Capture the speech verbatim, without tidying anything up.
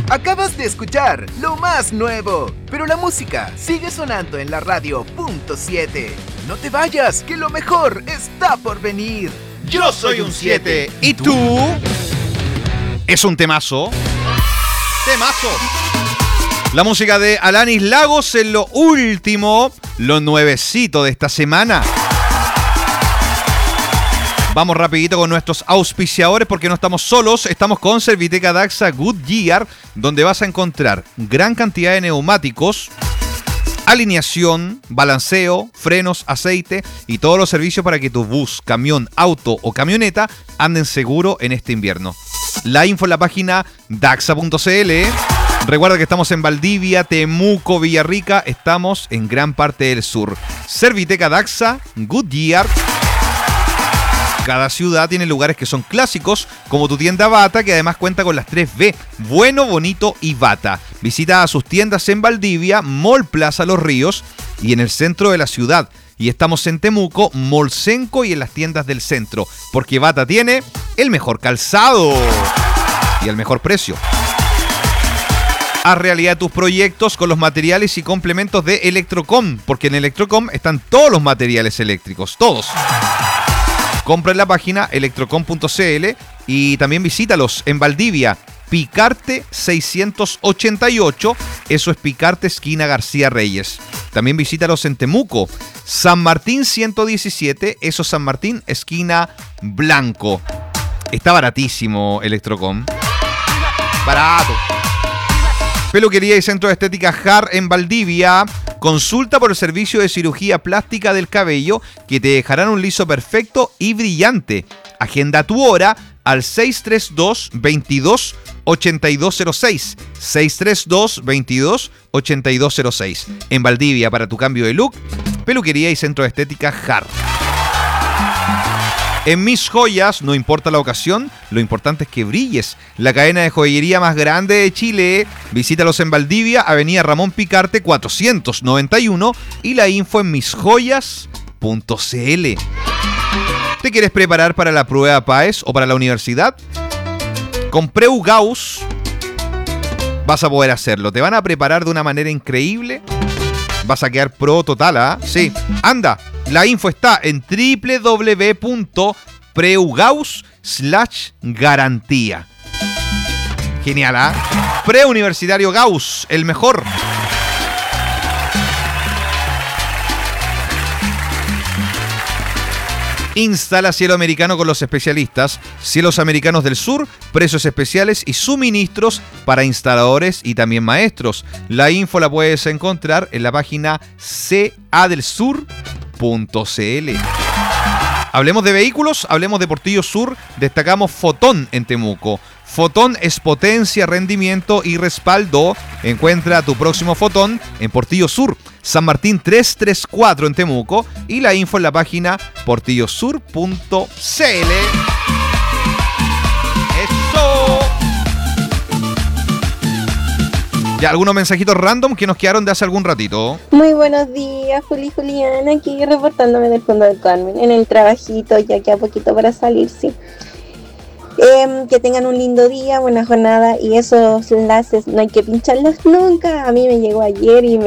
Acabas de escuchar lo más nuevo, pero la música sigue sonando en la radio punto siete. No te vayas, que lo mejor está por venir. Yo soy un siete. ¿Y tú? Es un temazo. Temazo. La música de Alanis Lagos en lo último, lo nuevecito de esta semana. Vamos rapidito con nuestros auspiciadores porque no estamos solos. Estamos con Serviteca Daxa Goodyear, donde vas a encontrar gran cantidad de neumáticos, alineación, balanceo, frenos, aceite y todos los servicios para que tu bus, camión, auto o camioneta anden seguro en este invierno. La info en la página daxa punto c l. Recuerda que estamos en Valdivia, Temuco, Villarrica. Estamos en gran parte del sur. Serviteca Daxa Goodyear. Cada ciudad tiene lugares que son clásicos, como tu tienda Bata, que además cuenta con las tres B, bueno, bonito y Bata. Visita a sus tiendas en Valdivia, Mall Plaza Los Ríos y en el centro de la ciudad. Y estamos en Temuco, Molsenco y en las tiendas del centro, porque Bata tiene el mejor calzado y el mejor precio. Haz realidad tus proyectos con los materiales y complementos de Electrocom, porque en Electrocom están todos los materiales eléctricos, todos. Compra en la página electrocom punto c l y también visítalos en Valdivia, Picarte seiscientos ochenta y ocho, eso es Picarte esquina García Reyes. También visítalos en Temuco, San Martín ciento diecisiete, eso es San Martín esquina Blanco. Está baratísimo Electrocom. Barato. Peluquería y Centro de Estética J A R en Valdivia. Consulta por el servicio de cirugía plástica del cabello que te dejarán un liso perfecto y brillante. Agenda tu hora al seis tres dos, veintidós, ochenta y dos cero seis. seis tres dos, veintidós, ochenta y dos cero seis. En Valdivia, para tu cambio de look, Peluquería y Centro de Estética J A R. En Mis Joyas, no importa la ocasión, lo importante es que brilles. La cadena de joyería más grande de Chile. Visítalos en Valdivia, Avenida Ramón Picarte cuatrocientos noventa y uno y la info en mis joyas punto c l. ¿Te quieres preparar para la prueba P A E S o para la universidad? Con Preu Gauss vas a poder hacerlo. Te van a preparar de una manera increíble. Vas a quedar pro total, ¿ah? ¿eh? Sí. Anda, la info está en doble u doble u doble u punto preugaus slash garantía. Genial, ¿ah? ¿eh? Preuniversitario Gauss, el mejor. Instala Cielo Americano con los especialistas. Cielos Americanos del Sur, precios especiales y suministros para instaladores y también maestros. La info la puedes encontrar en la página c a del sur punto c l. Hablemos de vehículos, hablemos de Portillo Sur. Destacamos Fotón en Temuco. Fotón es potencia, rendimiento y respaldo. Encuentra tu próximo Fotón en Portillo Sur, San Martín trescientos treinta y cuatro en Temuco y la info en la página portillo sur punto c l. ¡Eso! Ya, algunos mensajitos random que nos quedaron de hace algún ratito. Muy buenos días, Juli Juliana, aquí reportándome del fondo del Carmen, en el trabajito, ya que a poquito para salir, sí. Eh, que tengan un lindo día, buena jornada y esos enlaces no hay que pincharlos nunca. A mí me llegó ayer y me